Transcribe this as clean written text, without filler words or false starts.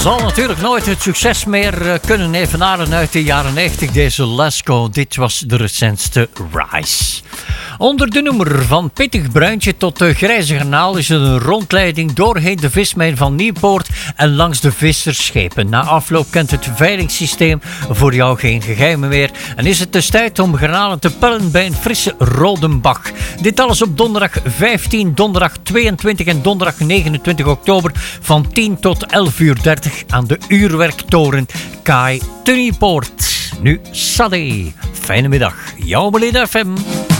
Zal natuurlijk nooit het succes meer kunnen evenaren uit de jaren 90. Deze Lasco, dit was de recentste Rise. Onder de noemer van pittig bruintje tot grijze garnaal is het een rondleiding doorheen de vismijn van Nieuwpoort en langs de vissersschepen. Na afloop kent het veilingssysteem voor jou geen geheimen meer en is het dus tijd om garnalen te pellen bij een frisse Rodenbach. Dit alles op donderdag 15, donderdag 22 en donderdag 29 oktober van 10 tot 11:30 aan de Uurwerktoren Kai te Nieuwpoort. Nu Sadé. Fijne middag. Jouw Beleden FM.